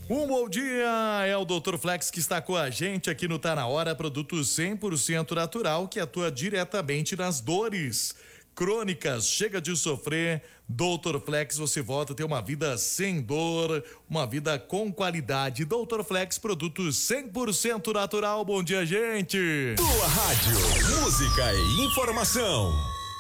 Um bom dia, é o Dr. Flex que está com a gente aqui no Tá Na Hora, produto 100% natural que atua diretamente nas dores crônicas. Chega de sofrer, Dr. Flex, você volta a ter uma vida sem dor, uma vida com qualidade. Dr. Flex, produto 100% natural. Bom dia, gente. Tua rádio, música e informação.